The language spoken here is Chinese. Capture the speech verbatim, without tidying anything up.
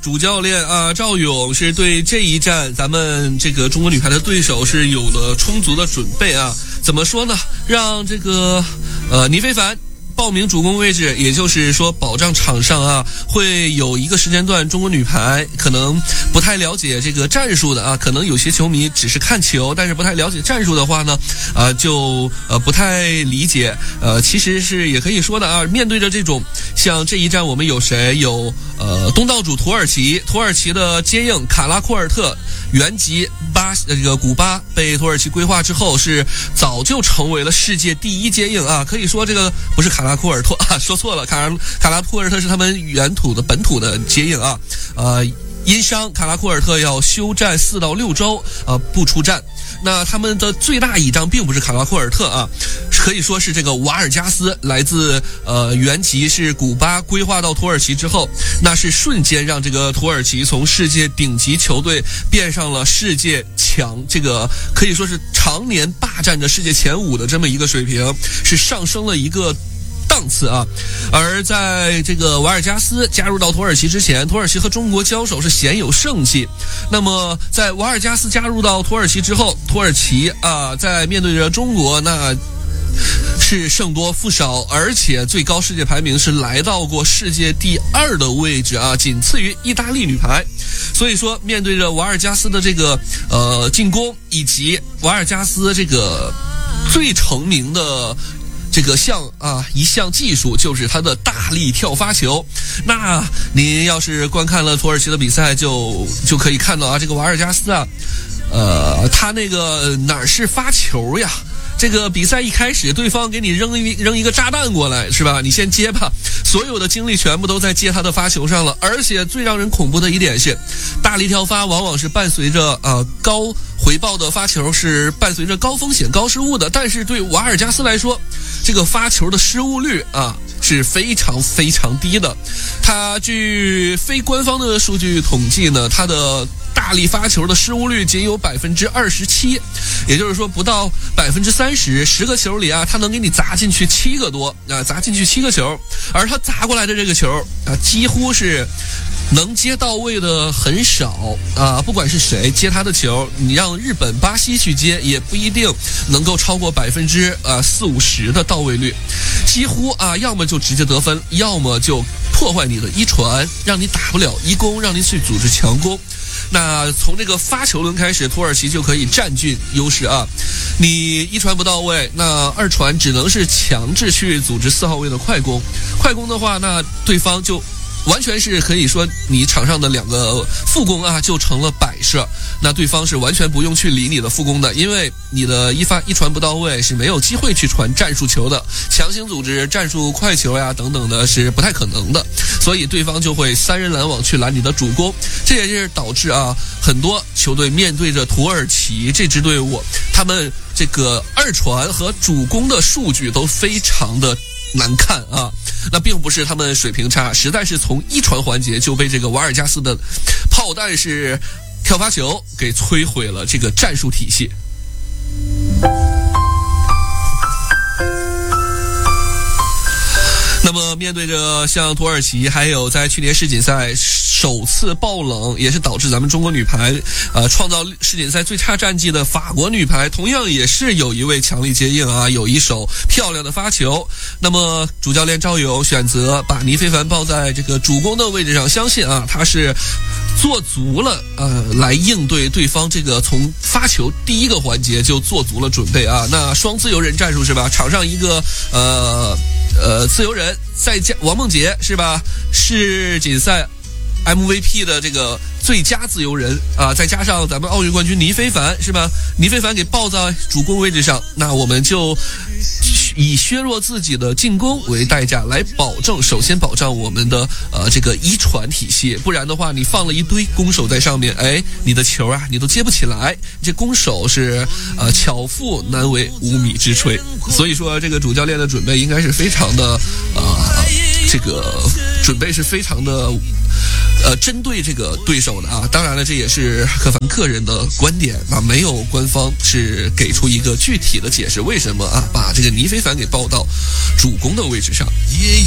主教练啊赵勇是对这一战咱们这个中国女排的对手是有了充足的准备啊。怎么说呢？让这个呃倪非凡报名主攻位置，也就是说保障场上啊会有一个时间段中国女排可能不太了解这个战术的啊，可能有些球迷只是看球但是不太了解战术的话呢啊、呃、就呃不太理解。呃其实是也可以说的啊，面对着这种像这一战我们有谁？有呃东道主土耳其，土耳其的接应卡拉库尔特原籍巴这个古巴被土耳其规划之后是早就成为了世界第一接应啊，可以说这个不是卡拉库尔特啊，说错了，卡拉卡拉库尔特是他们原土的本土的接应啊，呃，因伤卡拉库尔特要休战四到六周，呃，不出战。那他们的最大倚仗并不是卡拉库尔特啊，可以说是这个瓦尔加斯，来自呃原籍是古巴，规划到土耳其之后，那是瞬间让这个土耳其从世界顶级球队变上了世界强，这个可以说是常年霸占着世界前五的这么一个水平，是上升了一个档次啊。而在这个瓦尔加斯加入到土耳其之前，土耳其和中国交手是鲜有胜绩。那么在瓦尔加斯加入到土耳其之后，土耳其啊在面对着中国那是胜多负少，而且最高世界排名是来到过世界第二的位置啊，仅次于意大利女排。所以说面对着瓦尔加斯的这个呃进攻，以及瓦尔加斯这个最成名的这个项啊一项技术就是他的大力跳发球。那您要是观看了土耳其的比赛，就就可以看到啊，这个瓦尔加斯啊，呃，他那个哪儿是发球呀？这个比赛一开始，对方给你扔一扔一个炸弹过来，是吧？你先接吧，所有的精力全部都在接他的发球上了。而且最让人恐怖的一点是，大力跳发往往是伴随着呃高回报的发球，是伴随着高风险高失误的。但是对瓦尔加斯来说，这个发球的失误率啊是非常非常低的。他据非官方的数据统计呢，他的大力发球的失误率仅有百分之二十七，也就是说不到百分之三十，十个球里啊，他能给你砸进去七个多啊，砸进去七个球，而他砸过来的这个球啊，几乎是能接到位的很少啊，不管是谁接他的球，你让日本、巴西去接，也不一定能够超过百分之呃四五十的到位率，几乎啊，要么就直接得分，要么就破坏你的一传，让你打不了一攻，让你去组织强攻。那从这个发球轮开始，土耳其就可以占据优势啊。你一传不到位，那二传只能是强制去组织四号位的快攻。快攻的话，那对方就完全是可以说你场上的两个副攻啊就成了摆设，那对方是完全不用去理你的副攻的，因为你的一发一传不到位是没有机会去传战术球的，强行组织战术快球呀等等的是不太可能的，所以对方就会三人拦网去拦你的主攻。这也是导致啊很多球队面对着土耳其这支队伍，他们这个二传和主攻的数据都非常的难看啊。那并不是他们水平差，实在是从一传环节就被这个瓦尔加斯的炮弹式跳发球给摧毁了这个战术体系。那么面对着像土耳其，还有在去年世锦赛首次爆冷，也是导致咱们中国女排呃创造世锦赛最差战绩的法国女排，同样也是有一位强力接应啊，有一手漂亮的发球。那么主教练赵勇选择把倪非凡抱在这个主攻的位置上，相信啊他是做足了呃来应对对方这个从发球第一个环节就做足了准备啊。那双自由人战术是吧？场上一个呃呃自由人，再加王梦洁是吧？世锦赛 M V P 的这个最佳自由人啊，再加上咱们奥运冠军倪非凡是吧？倪非凡给抱在主攻位置上，那我们就以削弱自己的进攻为代价来保证，首先保障我们的呃这个一传体系，不然的话你放了一堆攻手在上面，哎，你的球啊你都接不起来，这攻手是呃巧妇难为无米之炊。所以说这个主教练的准备应该是非常的呃这个准备是非常的呃针对这个对手的啊。当然了，这也是可凡个人的观点啊，没有官方是给出一个具体的解释，为什么啊把这个倪非凡给抱到主攻的位置上。